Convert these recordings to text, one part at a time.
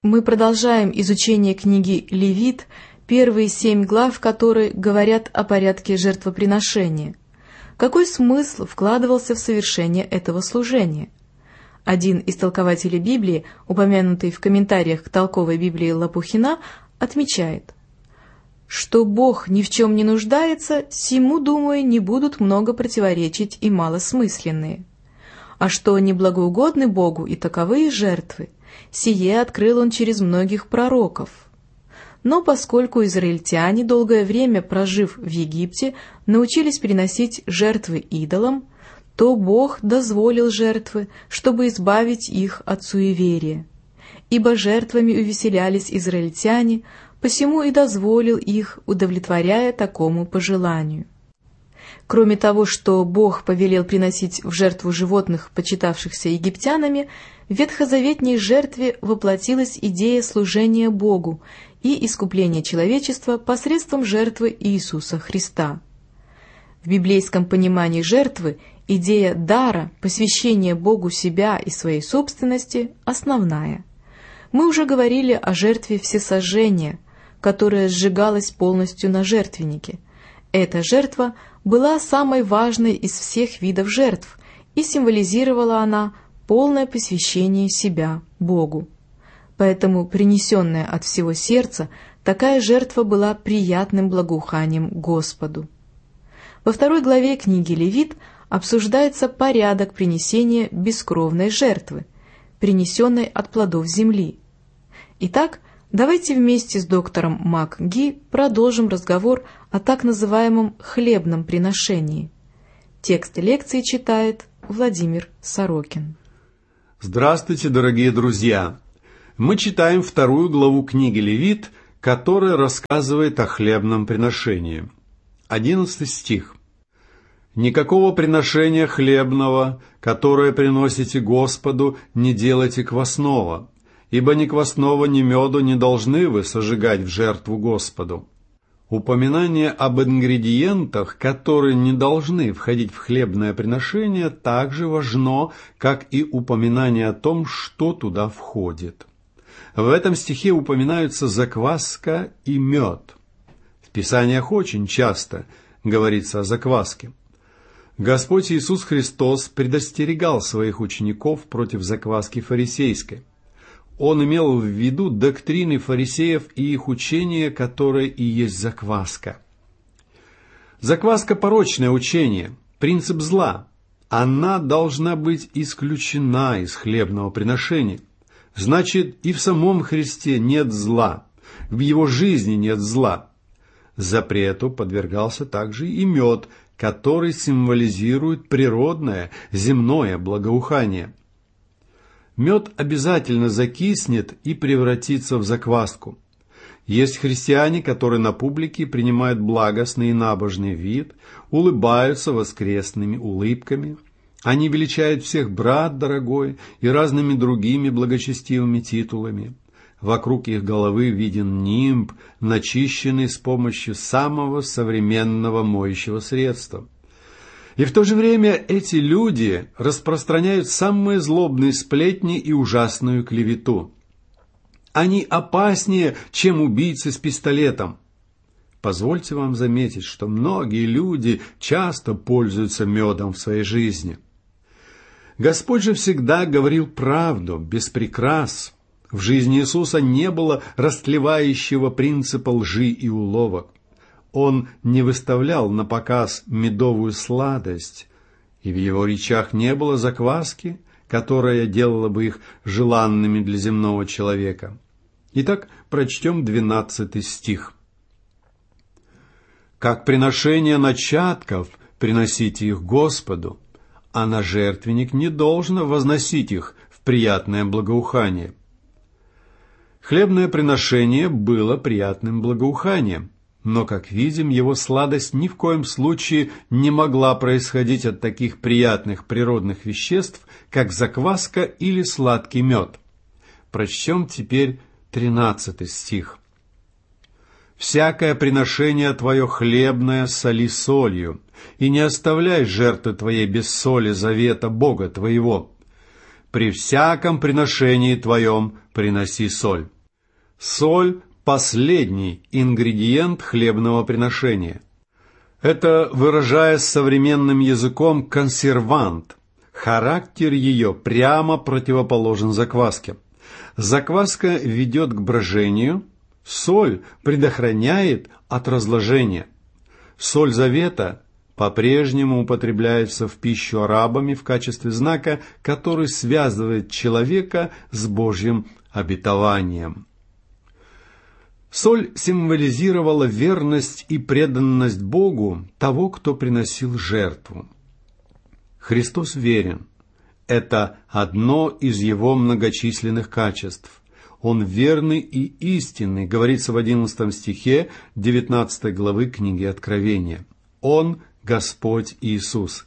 Мы продолжаем изучение книги «Левит», первые 7 глав которой говорят о порядке жертвоприношения. Какой смысл вкладывался в совершение этого служения? Один из толкователей Библии, упомянутый в комментариях к толковой Библии Лопухина, отмечает, что Бог ни в чем не нуждается, сему, думаю, не будут много противоречить и малосмысленные. А что неблагоугодны Богу и таковые жертвы, сие открыл он через многих пророков. Но поскольку израильтяне, долгое время прожив в Египте, научились приносить жертвы идолам, то Бог дозволил жертвы, чтобы избавить их от суеверия. Ибо жертвами увеселялись израильтяне, посему и дозволил их, удовлетворяя такому пожеланию. Кроме того, что Бог повелел приносить в жертву животных, почитавшихся египтянами, в ветхозаветней жертве воплотилась идея служения Богу и искупления человечества посредством жертвы Иисуса Христа. В библейском понимании жертвы идея дара, посвящения Богу себя и своей собственности, основная. Мы уже говорили о жертве всесожжения, которая сжигалась полностью на жертвеннике. Эта жертва была самой важной из всех видов жертв, и символизировала она полное посвящение себя Богу. Поэтому, принесенная от всего сердца, такая жертва была приятным благоуханием Господу. Во 2 главе книги Левит обсуждается порядок принесения бескровной жертвы, принесенной от плодов земли. Итак, давайте вместе с доктором МакГи продолжим разговор о так называемом хлебном приношении. Текст лекции читает Владимир Сорокин. Здравствуйте, дорогие друзья! Мы читаем 2 главу книги Левит, которая рассказывает о хлебном приношении. 11 стих. «Никакого приношения хлебного, которое приносите Господу, не делайте квасного, ибо ни квасного, ни меду не должны вы сожигать в жертву Господу». Упоминание об ингредиентах, которые не должны входить в хлебное приношение, так же важно, как и упоминание о том, что туда входит. В этом стихе упоминаются закваска и мед. В Писаниях очень часто говорится о закваске. Господь Иисус Христос предостерегал своих учеников против закваски фарисейской. Он имел в виду доктрины фарисеев и их учение, которое и есть закваска. Закваска – порочное учение, принцип зла. Она должна быть исключена из хлебного приношения. Значит, и в самом Христе нет зла, в его жизни нет зла. Запрету подвергался также и мед, который символизирует природное, земное благоухание. Мед обязательно закиснет и превратится в закваску. Есть христиане, которые на публике принимают благостный и набожный вид, улыбаются воскресными улыбками. Они величают всех брат дорогой и разными другими благочестивыми титулами. Вокруг их головы виден нимб, начищенный с помощью самого современного моющего средства. И в то же время эти люди распространяют самые злобные сплетни и ужасную клевету. Они опаснее, чем убийцы с пистолетом. Позвольте вам заметить, что многие люди часто пользуются медом в своей жизни. Господь же всегда говорил правду, без прикрас. В жизни Иисуса не было растлевающего принципа лжи и уловок. Он не выставлял на показ медовую сладость, и в его речах не было закваски, которая делала бы их желанными для земного человека. Итак, прочтем 12 стих. «Как приношение начатков приносите их Господу, а на жертвенник не должно возносить их в приятное благоухание». Хлебное приношение было приятным благоуханием, но, как видим, его сладость ни в коем случае не могла происходить от таких приятных природных веществ, как закваска или сладкий мед. Прочтем теперь 13 стих. «Всякое приношение твое хлебное соли солью, и не оставляй жертвы твоей без соли завета Бога твоего. при всяком приношении твоем приноси соль». Соль – последний ингредиент хлебного приношения. Это, выражаясь современным языком, консервант. Характер ее прямо противоположен закваске. Закваска ведет к брожению, соль предохраняет от разложения. Соль завета по-прежнему употребляется в пищу арабами в качестве знака, который связывает человека с Божьим обетованием. Соль символизировала верность и преданность Богу того, кто приносил жертву. Христос верен. Это одно из его многочисленных качеств. Он верный и истинный, говорится в 11 стихе 19 главы книги Откровения. Он Господь Иисус.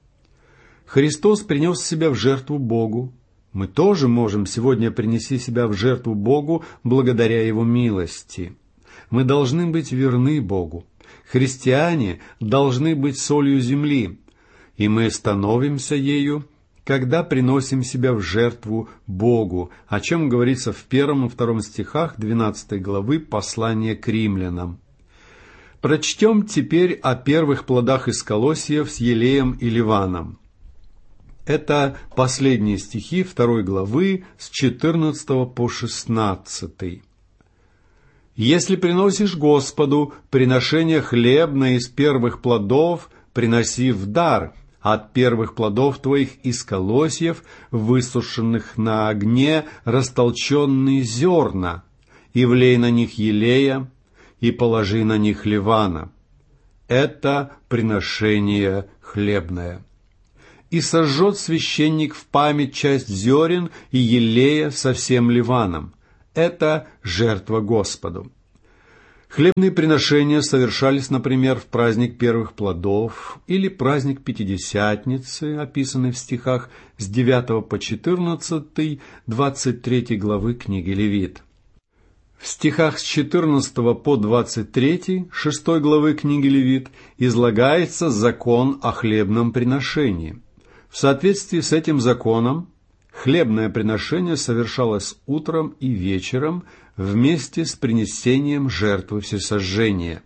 Христос принес себя в жертву Богу. Мы тоже можем сегодня принести себя в жертву Богу благодаря Его милости. Мы должны быть верны Богу. Христиане должны быть солью земли, и мы становимся ею, когда приносим себя в жертву Богу, о чем говорится в 1 и 2 стихах 12 главы послания к римлянам. Прочтем теперь о первых плодах из колосьев с елеем и ливаном. Это последние стихи 2 главы с 14 по 16. «Если приносишь Господу приношение хлебное из первых плодов, приноси в дар от первых плодов твоих из колосьев, высушенных на огне, растолченные зерна, и влей на них елея, и положи на них ливана. Это приношение хлебное. И сожжет священник в память часть зерен и елея со всем ливаном. Это жертва Господу». Хлебные приношения совершались, например, в праздник первых плодов или праздник Пятидесятницы, описанный в стихах с 9 по 14, 23 главы книги Левит. В стихах с 14 по 23, 6 главы книги Левит, излагается закон о хлебном приношении. В соответствии с этим законом, хлебное приношение совершалось утром и вечером вместе с принесением жертвы всесожжения.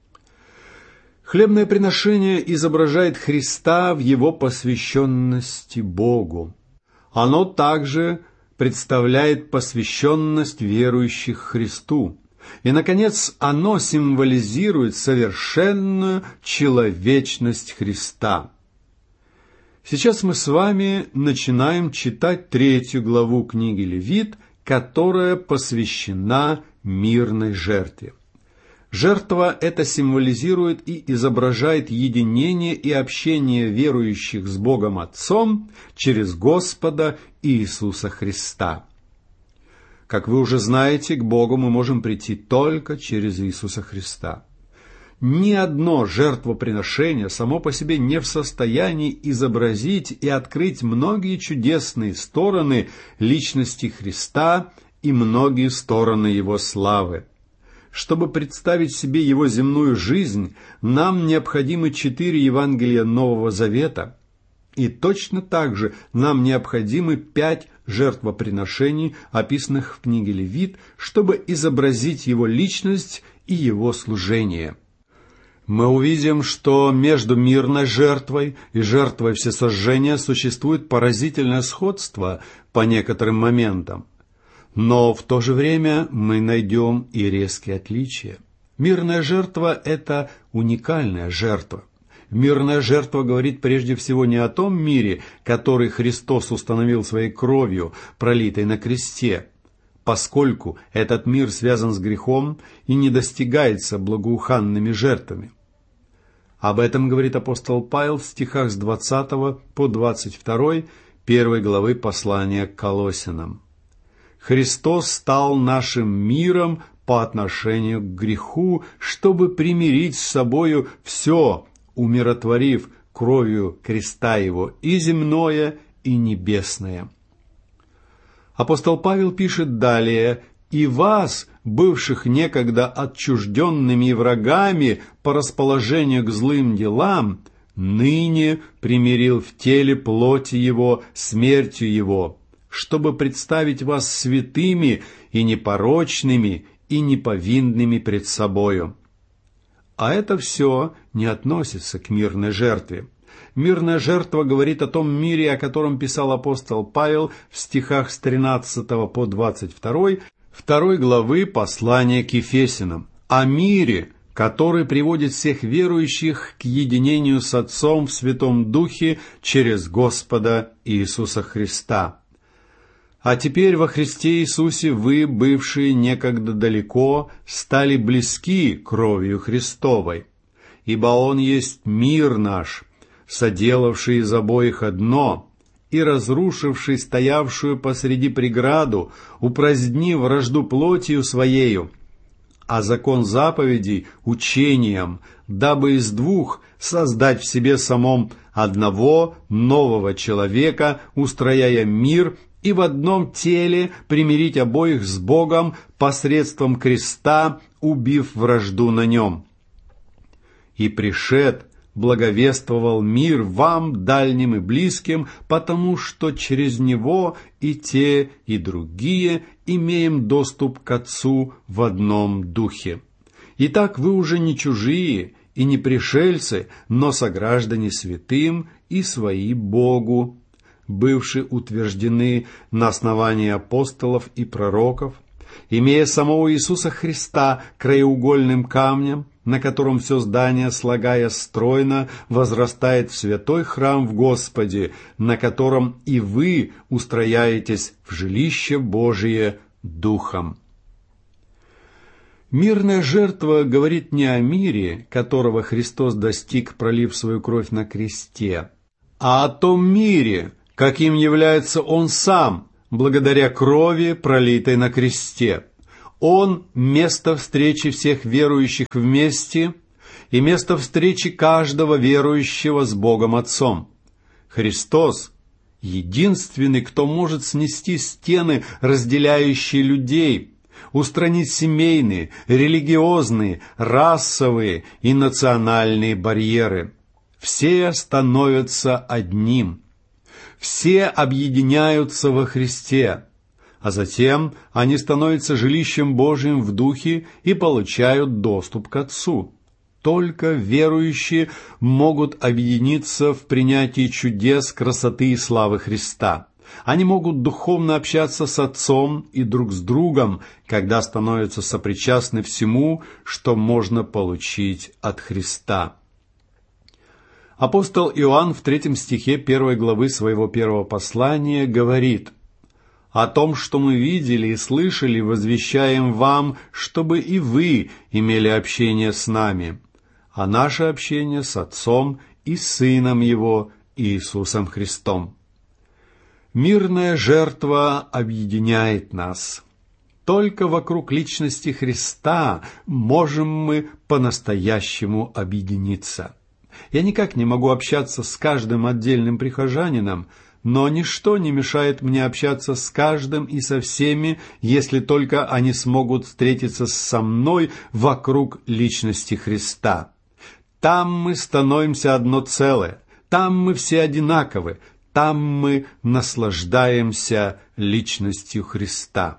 Хлебное приношение изображает Христа в Его посвященности Богу. Оно также представляет посвященность верующих Христу. И, наконец, оно символизирует совершенную человечность Христа. Сейчас мы с вами начинаем читать 3 главу книги Левит, которая посвящена мирной жертве. Жертва эта символизирует и изображает единение и общение верующих с Богом Отцом через Господа Иисуса Христа. Как вы уже знаете, к Богу мы можем прийти только через Иисуса Христа. Ни одно жертвоприношение само по себе не в состоянии изобразить и открыть многие чудесные стороны личности Христа и многие стороны Его славы. Чтобы представить себе Его земную жизнь, нам необходимы 4 Евангелия Нового Завета, и точно так же нам необходимы 5 жертвоприношений, описанных в книге Левит, чтобы изобразить Его личность и Его служение. Мы увидим, что между мирной жертвой и жертвой всесожжения существует поразительное сходство по некоторым моментам. Но в то же время мы найдем и резкие отличия. Мирная жертва – это уникальная жертва. Мирная жертва говорит прежде всего не о том мире, который Христос установил своей кровью, пролитой на кресте, поскольку этот мир связан с грехом и не достигается благоуханными жертвами. Об этом говорит апостол Павел в стихах с 20 по 22 1 главы послания к Колоссянам. Христос стал нашим миром по отношению к греху, чтобы примирить с собою все, умиротворив кровью креста Его и земное, и небесное. Апостол Павел пишет далее: «И вас, бывших некогда отчужденными и врагами по расположению к злым делам, ныне примирил в теле плоти Его смертью Его, чтобы представить вас святыми и непорочными и неповинными пред собою». А это все не относится к мирной жертве. Мирная жертва говорит о том мире, о котором писал апостол Павел в стихах с 13 по 22 2 главы послания к Ефесянам. О мире, который приводит всех верующих к единению с Отцом в Святом Духе через Господа Иисуса Христа. А теперь во Христе Иисусе вы, бывшие некогда далеко, стали близки кровью Христовой, ибо Он есть мир наш, соделавший из обоих одно, и разрушивший стоявшую посреди преграду, упразднив вражду плотью Своею, а закон заповедей учением, дабы из двух создать в себе самом одного нового человека, устрояя мир, и в одном теле примирить обоих с Богом посредством креста, убив вражду на нем. И пришед благовествовал мир вам, дальним и близким, потому что через него и те, и другие имеем доступ к Отцу в одном духе. Итак, вы уже не чужие и не пришельцы, но сограждане святым и свои Богу, бывшие утверждены на основании апостолов и пророков, имея самого Иисуса Христа краеугольным камнем, на котором все здание, слагая стройно, возрастает в святой храм в Господе, на котором и вы устрояетесь в жилище Божие Духом. Мирная жертва говорит не о мире, которого Христос достиг, пролив свою кровь на кресте, а о том мире, каким является Он Сам, благодаря крови, пролитой на кресте. Он – место встречи всех верующих вместе и место встречи каждого верующего с Богом Отцом. Христос – единственный, кто может снести стены, разделяющие людей, устранить семейные, религиозные, расовые и национальные барьеры. Все становятся одним. Все объединяются во Христе, а затем они становятся жилищем Божьим в Духе и получают доступ к Отцу. Только верующие могут объединиться в принятии чудес, красоты и славы Христа. Они могут духовно общаться с Отцом и друг с другом, когда становятся сопричастны всему, что можно получить от Христа. Апостол Иоанн в 3 стихе 1 главы своего первого послания говорит: «О том, что мы видели и слышали, возвещаем вам, чтобы и вы имели общение с нами, а наше общение с Отцом и Сыном Его, Иисусом Христом». Мирная жертва объединяет нас. Только вокруг личности Христа можем мы по-настоящему объединиться. Я никак не могу общаться с каждым отдельным прихожанином, но ничто не мешает мне общаться с каждым и со всеми, если только они смогут встретиться со мной вокруг личности Христа. Там мы становимся одно целое, там мы все одинаковы, там мы наслаждаемся личностью Христа.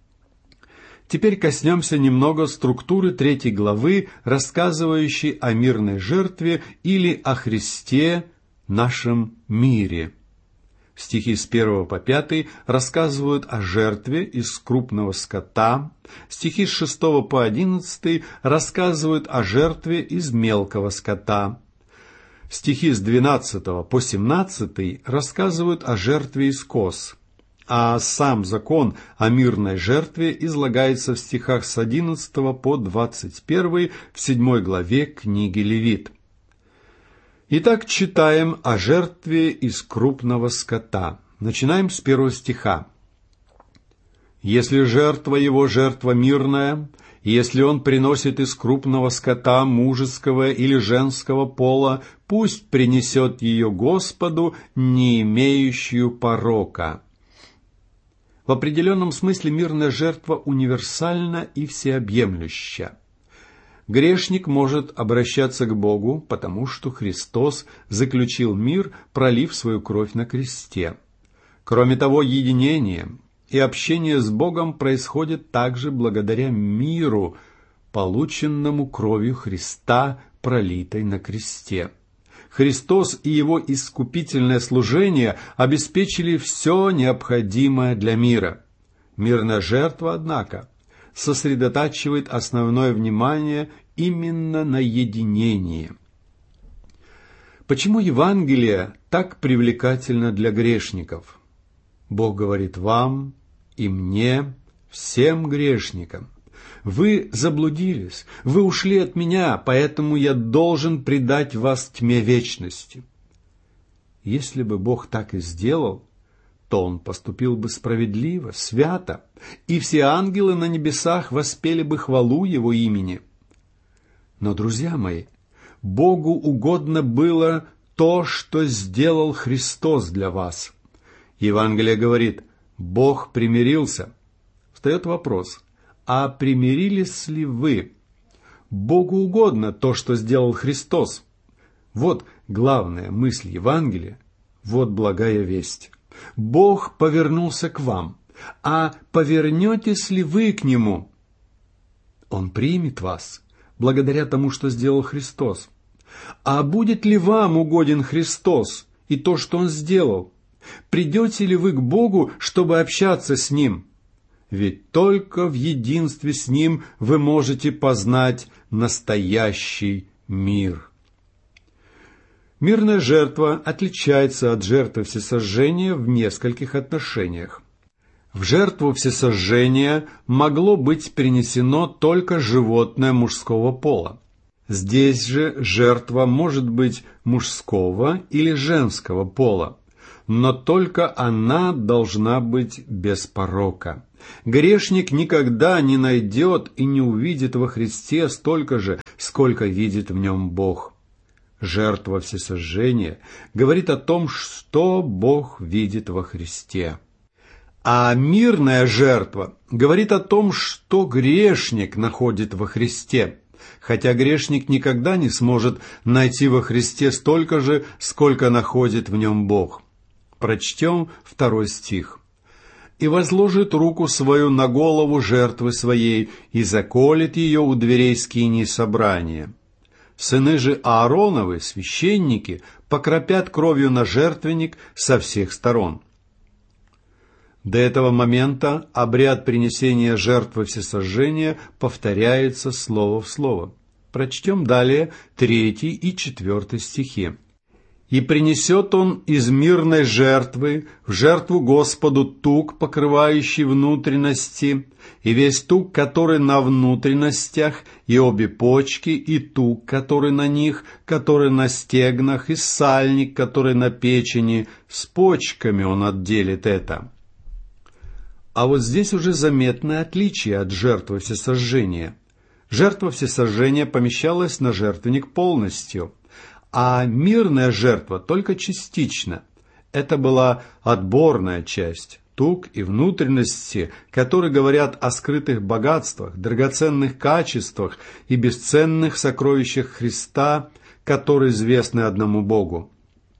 Теперь коснемся немного структуры 3 главы, рассказывающей о мирной жертве или о Христе, нашем мире. Стихи с 1 по 5 рассказывают о жертве из крупного скота, стихи с 6 по 11 рассказывают о жертве из мелкого скота, стихи с 12 по 17 рассказывают о жертве из коз, а сам закон о мирной жертве излагается в стихах с 11 по 21 в 7 главе книги Левит. Итак, читаем о жертве из крупного скота. Начинаем с 1 стиха. «Если жертва его жертва мирная, и если он приносит из крупного скота мужеского или женского пола, пусть принесет ее Господу, не имеющую порока». В определенном смысле мирная жертва универсальна и всеобъемлюща. Грешник может обращаться к Богу, потому что Христос заключил мир, пролив свою кровь на кресте. Кроме того, единение и общение с Богом происходит также благодаря миру, полученному кровью Христа, пролитой на кресте. Христос и Его искупительное служение обеспечили все необходимое для мира. Мирная жертва, однако, сосредотачивает основное внимание именно на единении. Почему Евангелие так привлекательно для грешников? Бог говорит вам и мне, всем грешникам: вы заблудились, вы ушли от меня, поэтому я должен предать вас тьме вечности. Если бы Бог так и сделал, то Он поступил бы справедливо, свято, и все ангелы на небесах воспели бы хвалу Его имени. Но, друзья мои, Богу угодно было то, что сделал Христос для вас. Евангелие говорит: Бог примирился. Встает вопрос: а примирились ли вы? Богу угодно то, что сделал Христос. Вот главная мысль Евангелия, вот благая весть. Бог повернулся к вам, а повернетесь ли вы к Нему? Он примет вас, благодаря тому, что сделал Христос. А будет ли вам угоден Христос и то, что Он сделал? Придете ли вы к Богу, чтобы общаться с Ним? Ведь только в единстве с Ним вы можете познать настоящий мир. Мирная жертва отличается от жертвы всесожжения в нескольких отношениях. В жертву всесожжения могло быть принесено только животное мужского пола. Здесь же жертва может быть мужского или женского пола, но только она должна быть без порока. Грешник никогда не найдет и не увидит во Христе столько же, сколько видит в нем Бог. Жертва всесожжения говорит о том, что Бог видит во Христе. А мирная жертва говорит о том, что грешник находит во Христе, хотя грешник никогда не сможет найти во Христе столько же, сколько находит в нем Бог. Прочтем 2 стих. «И возложит руку свою на голову жертвы своей, и заколет ее у дверей скинии собрания. Сыны же Аароновы, священники, покропят кровью на жертвенник со всех сторон». До этого момента обряд принесения жертвы всесожжения повторяется слово в слово. Прочтем далее 3 и 4 стихи. «И принесет он из мирной жертвы в жертву Господу тук, покрывающий внутренности, и весь тук, который на внутренностях, и обе почки, и тук, который на них, который на стегнах, и сальник, который на печени, с почками он отделит это». А вот здесь уже заметное отличие от жертвы всесожжения. Жертва всесожжения помещалась на жертвенник полностью, а мирная жертва только частично. Это была отборная часть, тук и внутренности, которые говорят о скрытых богатствах, драгоценных качествах и бесценных сокровищах Христа, которые известны одному Богу.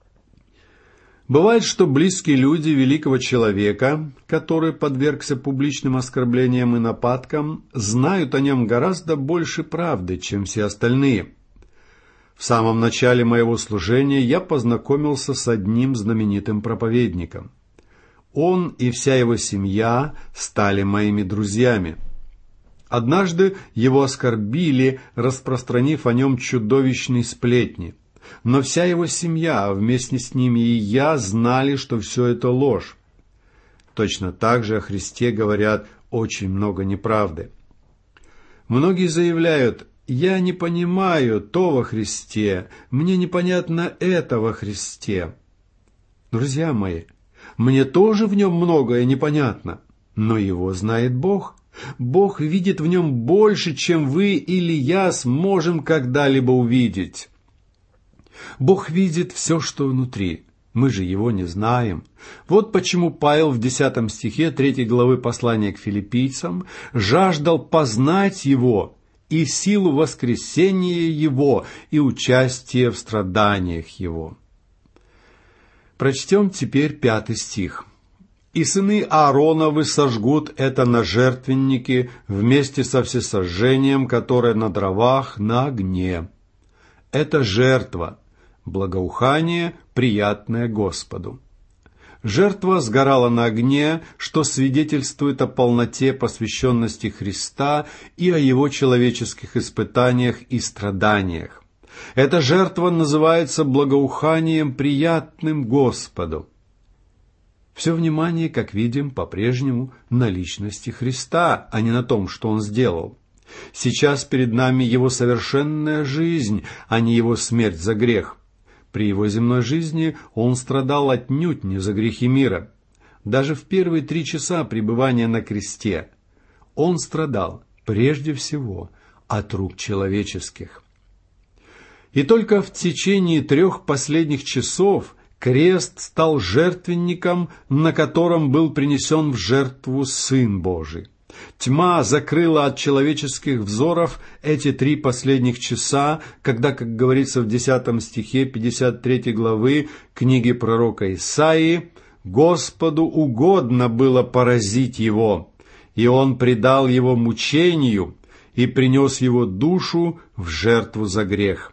Бывает, что близкие люди великого человека, который подвергся публичным оскорблениям и нападкам, знают о нем гораздо больше правды, чем все остальные. В самом начале моего служения я познакомился с одним знаменитым проповедником. Он и вся его семья стали моими друзьями. Однажды его оскорбили, распространив о нем чудовищные сплетни. Но вся его семья, вместе с ним и я, знали, что все это ложь. Точно так же о Христе говорят очень много неправды. Многие заявляют: «Я не понимаю то во Христе, мне непонятно это во Христе». Друзья мои, мне тоже в нем многое непонятно, но его знает Бог. Бог видит в нем больше, чем вы или я сможем когда-либо увидеть. Бог видит все, что внутри. Мы же его не знаем. Вот почему Павел в 10 стихе 3 главы послания к филиппийцам жаждал познать его и силу воскресения его и участие в страданиях его. Прочтем теперь 5 стих. И сыны Аароновы сожгут это на жертвеннике вместе со всесожжением, которое на дровах, на огне. Это жертва, благоухание, приятное Господу. Жертва сгорала на огне, что свидетельствует о полноте посвященности Христа и о Его человеческих испытаниях и страданиях. Эта жертва называется благоуханием, приятным Господу. Все внимание, как видим, по-прежнему на личности Христа, а не на том, что Он сделал. Сейчас перед нами Его совершенная жизнь, а не Его смерть за грех. При Его земной жизни Он страдал отнюдь не за грехи мира. Даже в первые 3 часа пребывания на кресте Он страдал прежде всего от рук человеческих. И только в течение 3 последних часов крест стал жертвенником, на котором был принесен в жертву Сын Божий. Тьма закрыла от человеческих взоров эти 3 последних часа, когда, как говорится в 10 стихе 53 главы книги пророка Исаии, «Господу угодно было поразить его, и он предал его мучению и принес его душу в жертву за грех».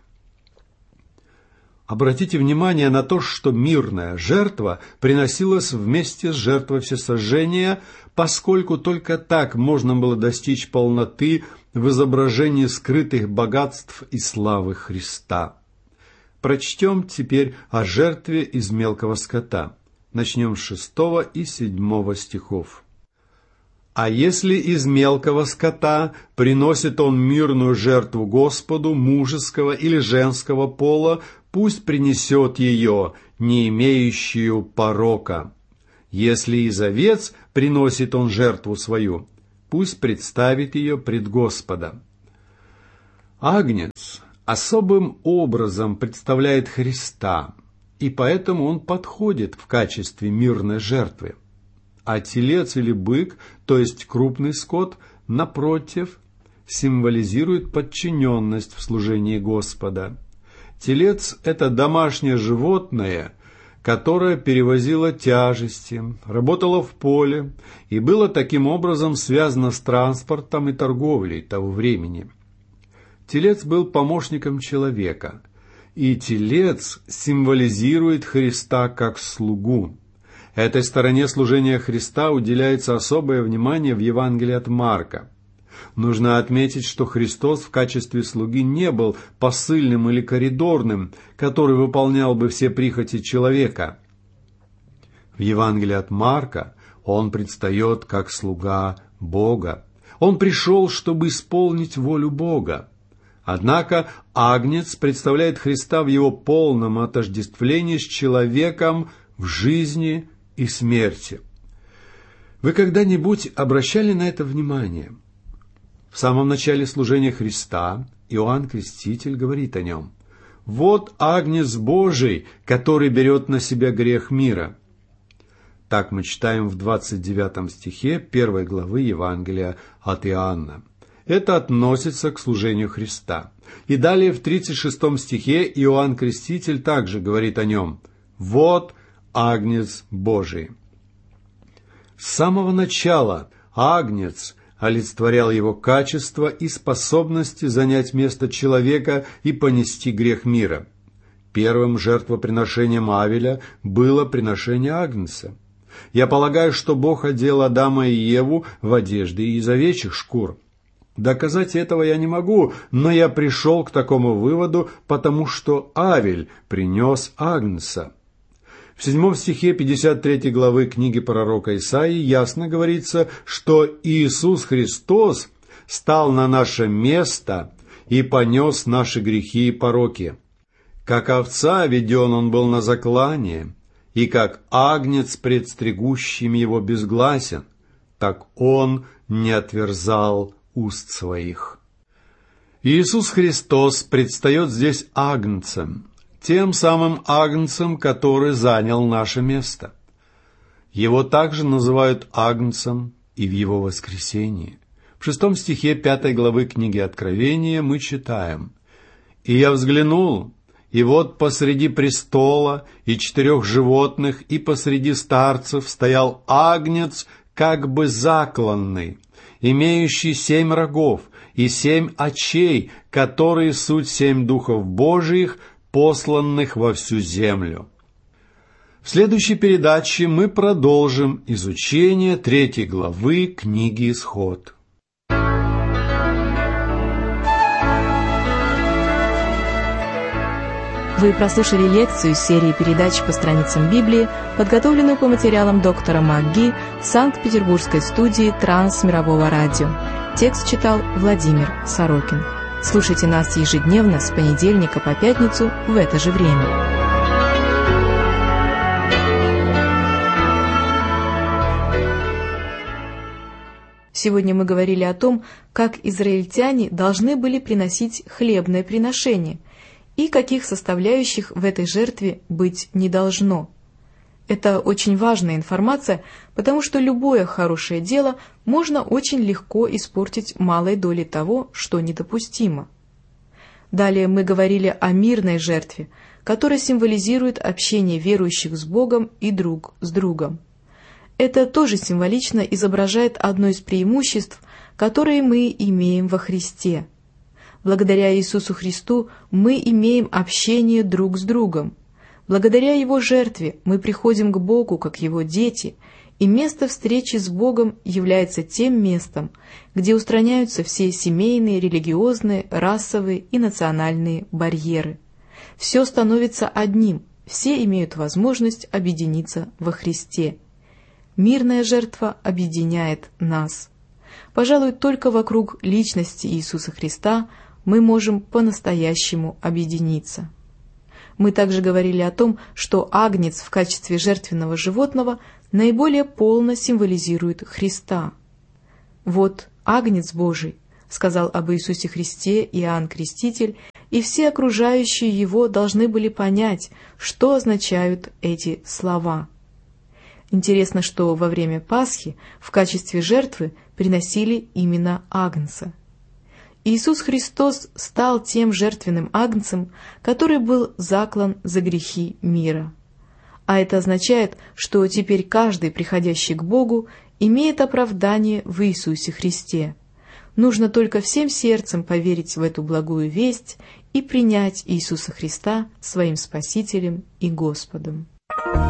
Обратите внимание на то, что мирная жертва приносилась вместе с жертвой всесожжения, поскольку только так можно было достичь полноты в изображении скрытых богатств и славы Христа. Прочтем теперь о жертве из мелкого скота. Начнем с 6 и 7 стихов. «А если из мелкого скота приносит он мирную жертву Господу, мужеского или женского пола, пусть принесет ее, не имеющую порока. Если из овец приносит он жертву свою, пусть представит ее пред Господа». Агнец особым образом представляет Христа, и поэтому он подходит в качестве мирной жертвы. А телец или бык, то есть крупный скот, напротив, символизирует подчиненность в служении Господа. Телец – это домашнее животное, которое перевозило тяжести, работало в поле и было таким образом связано с транспортом и торговлей того времени. Телец был помощником человека, и телец символизирует Христа как слугу. Этой стороне служения Христа уделяется особое внимание в Евангелии от Марка. Нужно отметить, что Христос в качестве слуги не был посыльным или коридорным, который выполнял бы все прихоти человека. В Евангелии от Марка Он предстает как слуга Бога. Он пришел, чтобы исполнить волю Бога. Однако Агнец представляет Христа в Его полном отождествлении с человеком в жизни и смерти. Вы когда-нибудь обращали на это внимание? В самом начале служения Христа Иоанн Креститель говорит о нем: «Вот Агнец Божий, который берет на себя грех мира». Так мы читаем в 29 стихе 1 главы Евангелия от Иоанна. Это относится к служению Христа. И далее в 36 стихе Иоанн Креститель также говорит о нем: «Вот Агнец Божий». С самого начала Агнец олицетворял его качество и способности занять место человека и понести грех мира. Первым жертвоприношением Авеля было приношение Агнца. Я полагаю, что Бог одел Адама и Еву в одежды из овечьих шкур. Доказать этого я не могу, но я пришел к такому выводу, потому что Авель принес Агнца. В 7 стихе 53 главы книги пророка Исаии ясно говорится, что Иисус Христос стал на наше место и понес наши грехи и пороки. Как овца веден Он был на заклание, и как агнец пред стригущим его безгласен, так Он не отверзал уст своих. Иисус Христос предстает здесь агнцем, тем самым агнцем, который занял наше место. Его также называют агнцем и в его воскресении. В 6 стихе 5 главы книги Откровения мы читаем: «И я взглянул, И вот посреди престола и 4 животных и посреди старцев стоял агнец, как бы закланный, имеющий 7 рогов и 7 очей, которые суть 7 духов Божиих, посланных во всю землю. В следующей передаче мы продолжим изучение 3 главы книги «Исход». Вы прослушали лекцию из серии передач по страницам Библии, подготовленную по материалам доктора МакГи Санкт-Петербургской студии Трансмирового радио. Текст читал Владимир Сорокин. Слушайте нас ежедневно с понедельника по пятницу в это же время. Сегодня мы говорили о том, как израильтяне должны были приносить хлебное приношение и каких составляющих в этой жертве быть не должно. Это очень важная информация, потому что любое хорошее дело можно очень легко испортить малой долей того, что недопустимо. Далее мы говорили о мирной жертве, которая символизирует общение верующих с Богом и друг с другом. Это тоже символично изображает одно из преимуществ, которые мы имеем во Христе. Благодаря Иисусу Христу мы имеем общение друг с другом. Благодаря Его жертве мы приходим к Богу как Его дети, и место встречи с Богом является тем местом, где устраняются все семейные, религиозные, расовые и национальные барьеры. Все становится одним, все имеют возможность объединиться во Христе. Мирная жертва объединяет нас. Пожалуй, только вокруг личности Иисуса Христа мы можем по-настоящему объединиться. Мы также говорили о том, что агнец в качестве жертвенного животного наиболее полно символизирует Христа. «Вот агнец Божий», — сказал об Иисусе Христе Иоанн Креститель, и все окружающие его должны были понять, что означают эти слова. Интересно, что во время Пасхи в качестве жертвы приносили именно агнца. Иисус Христос стал тем жертвенным агнцем, который был заклан за грехи мира. А это означает, что теперь каждый, приходящий к Богу, имеет оправдание в Иисусе Христе. Нужно только всем сердцем поверить в эту благую весть и принять Иисуса Христа своим Спасителем и Господом.